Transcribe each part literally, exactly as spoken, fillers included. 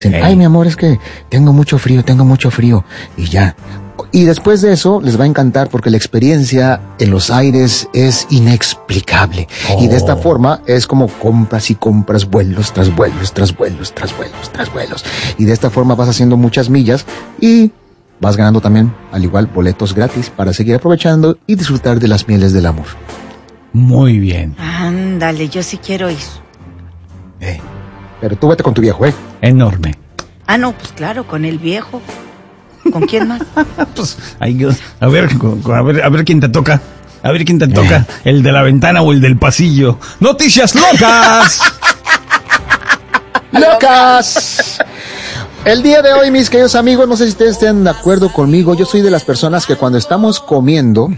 Dicen, ay, mi amor, es que tengo mucho frío, tengo mucho frío. Y ya. Y después de eso les va a encantar porque la experiencia en los aires es inexplicable. Oh. Y de esta forma es como compras y compras vuelos tras vuelos, tras vuelos, tras vuelos, tras vuelos. Y de esta forma vas haciendo muchas millas y vas ganando también, al igual, boletos gratis para seguir aprovechando y disfrutar de las mieles del amor. Muy bien. Ándale, yo sí quiero ir. Eh, pero tú vete con tu viejo, ¿eh? Enorme. Ah, no, pues claro, con el viejo. ¿Con quién más? Pues, hay, a ver, a ver, a ver quién te toca. A ver quién te toca. Eh. El de la ventana o el del pasillo. ¡Noticias locas! ¡Locas! El día de hoy, mis queridos amigos, no sé si ustedes estén de acuerdo conmigo. Yo soy de las personas que cuando estamos comiendo,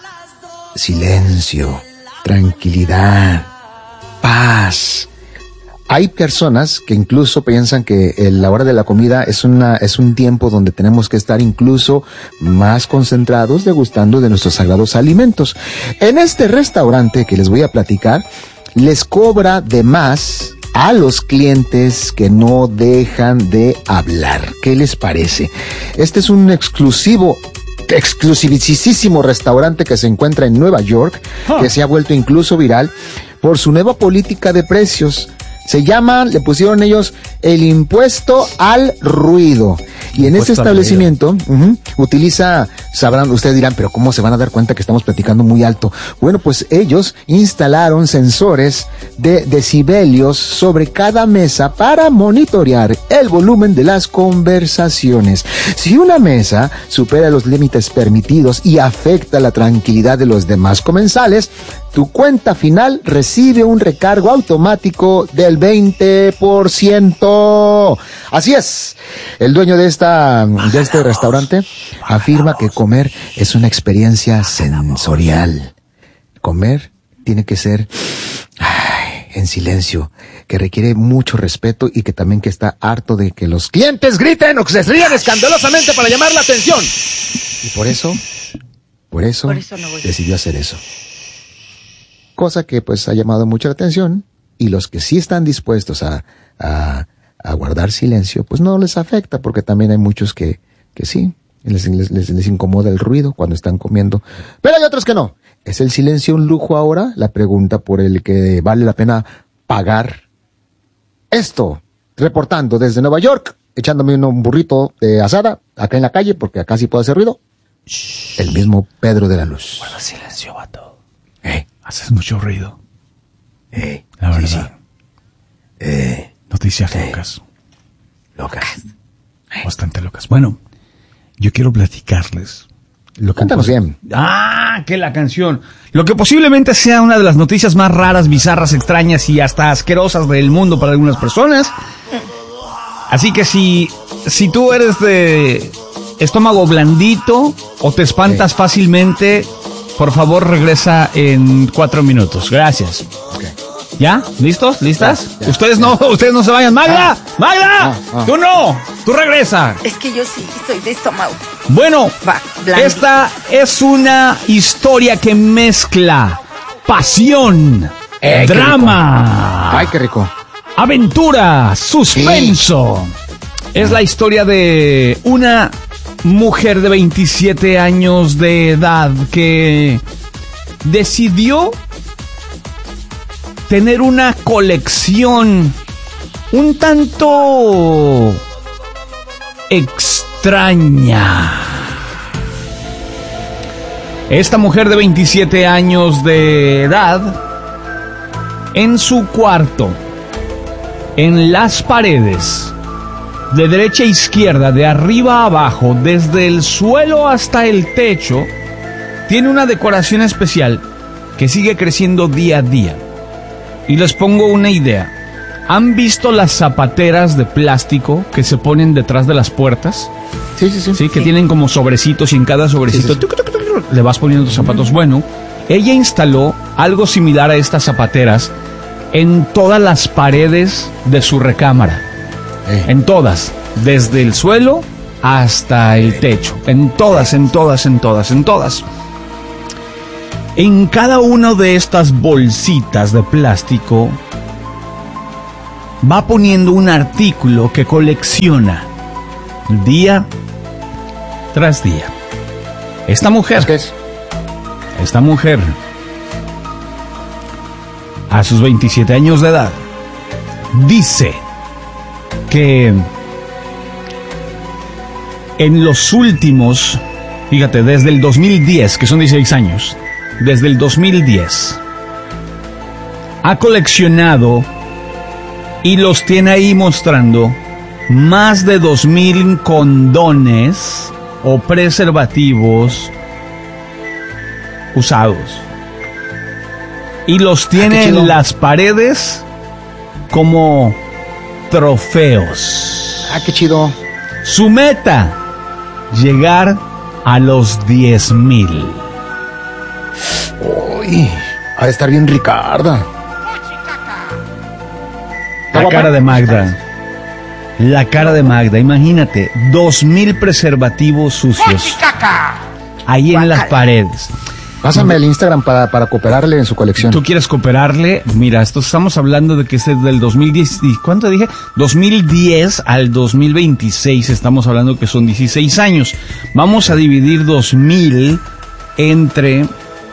silencio, tranquilidad, paz. Hay personas que incluso piensan que la hora de la comida es una es un tiempo donde tenemos que estar incluso más concentrados degustando de nuestros sagrados alimentos. En este restaurante que les voy a platicar, les cobra de más a los clientes que no dejan de hablar. ¿Qué les parece? Este es un exclusivo exclusivísimo restaurante que se encuentra en Nueva York, huh. que se ha vuelto incluso viral por su nueva política de precios. Se llama, le pusieron ellos, el impuesto al ruido. Y en este establecimiento uh-huh, utiliza, sabrán, ustedes dirán, pero ¿cómo se van a dar cuenta que estamos platicando muy alto? Bueno, pues ellos instalaron sensores de decibelios sobre cada mesa para monitorear el volumen de las conversaciones. Si una mesa supera los límites permitidos y afecta la tranquilidad de los demás comensales, tu cuenta final recibe un recargo automático del veinte por ciento. Así es. El dueño de esta, de este restaurante afirma que comer es una experiencia sensorial. Comer tiene que ser ay, en silencio, que requiere mucho respeto y que también que está harto de que los clientes griten o que se rían escandalosamente para llamar la atención. Y por eso, por eso, por eso no voy. decidió hacer eso. Cosa que pues ha llamado mucho la atención, y los que sí están dispuestos a, a, a guardar silencio, pues no les afecta, porque también hay muchos que, que sí, les, les, les, les incomoda el ruido cuando están comiendo, pero hay otros que no. ¿Es el silencio un lujo ahora? La pregunta por el que vale la pena pagar. Esto, reportando desde Nueva York, echándome un burrito de asada, acá en la calle, porque acá sí puede hacer ruido, Shh. el mismo Pedro de la Luz. Guarda silencio, vato. Eh. Haces mucho ruido. Eh, la verdad. Sí, sí. Eh, Noticias eh, locas. Locas. Bastante locas. Bueno, yo quiero platicarles. Lo que Cántanos bien. Ah, que la canción. Lo que posiblemente sea una de las noticias más raras, bizarras, extrañas y hasta asquerosas del mundo para algunas personas. Así que si, si tú eres de estómago blandito o te espantas eh. fácilmente, por favor, regresa en cuatro minutos. Gracias. Okay. ¿Ya? ¿Listos? ¿Listas? Ya, ya, ustedes ya. no, ustedes no se vayan. ¡Magda! Ah. ¡Magda! Ah, ah. ¡Tú no! ¡Tú regresa! Es que yo sí soy de estómago. Bueno, Va, esta es una historia que mezcla pasión, eh, drama, qué ay, qué rico, aventura, suspenso. Sí. Es la historia de una mujer de veintisiete años de edad que decidió tener una colección un tanto extraña. Esta mujer de veintisiete años de edad, en su cuarto, en las paredes, de derecha a izquierda, de arriba a abajo, desde el suelo hasta el techo, tiene una decoración especial que sigue creciendo día a día. Y les pongo una idea. ¿Han visto las zapateras de plástico que se ponen detrás de las puertas? Sí, sí, sí. Sí, que sí. tienen como sobrecitos y en cada sobrecito sí, sí, sí. Tuc, tuc, tuc, tuc, le vas poniendo tus zapatos. Mm. Bueno, ella instaló algo similar a estas zapateras en todas las paredes de su recámara. Eh. En todas, desde el suelo hasta el techo. En todas, en todas, en todas, en todas. En cada una de estas bolsitas de plástico va poniendo un artículo que colecciona día tras día. Esta mujer, ¿Qué es? esta mujer, a sus veintisiete años de edad, dice que en los últimos, fíjate, desde el dos mil diez, que son dieciséis años, desde el dos mil diez, ha coleccionado y los tiene ahí mostrando más de dos mil condones o preservativos usados. Y los tiene en las paredes como trofeos. Ah, qué chido. Su meta, llegar a los diez mil. Uy, ha de estar bien Ricarda. La cara de Magda. La cara de Magda, imagínate, dos mil preservativos sucios. Ahí en las paredes. Pásame el Instagram para, para cooperarle en su colección. ¿Tú quieres cooperarle? Mira, esto estamos hablando de que es del dos mil diez. ¿Cuánto dije? dos mil diez al dos mil veintiséis. Estamos hablando que son dieciséis años. Vamos a dividir dos mil entre...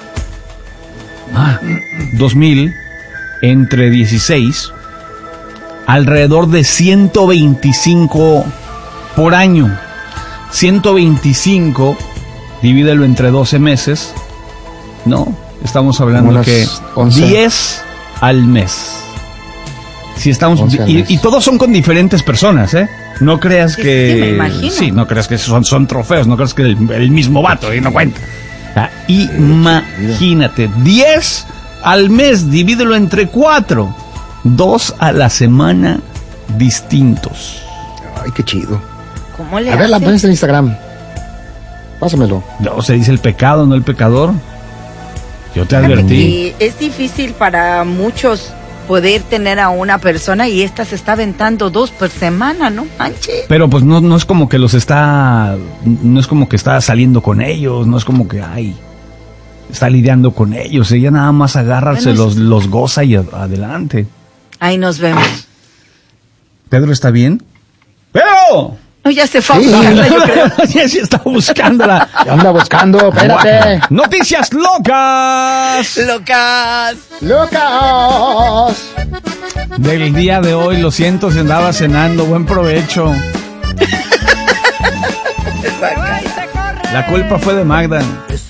Ah, dos mil entre dieciséis. Alrededor de ciento veinticinco por año. ciento veinticinco, divídelo entre doce meses. No, estamos hablando que once. diez al mes. Si estamos y, y todos son con diferentes personas, ¿eh? No creas sí, que sí, me imagino. sí, no creas que son son trofeos, no creas que el, el mismo vato y no cuenta. Ah, imagínate, diez al mes, divídelo entre cuatro. Dos a la semana distintos. Ay, qué chido. ¿Cómo le A ver, la hace? pones en Instagram. Pásamelo. No, se dice el pecado, no el pecador. Yo te advertí. Y es difícil para muchos poder tener a una persona y esta se está aventando dos por semana, ¿no? Manche. Pero pues no, no es como que los está, no es como que está saliendo con ellos, no es como que, ay, está lidiando con ellos. Ella nada más agarra, Bueno, se los, sí. los goza y a- adelante. Ahí nos vemos. ¿Pedro está bien? ¡Pedro! No, ya se fue a Sí. buscarla, yo creo. Ya se está buscándola. ¿Qué anda buscando? Espérate. Noticias locas Locas. ¡Lucas! del día de hoy. Lo siento si andaba cenando. Buen provecho. La culpa fue de Magda.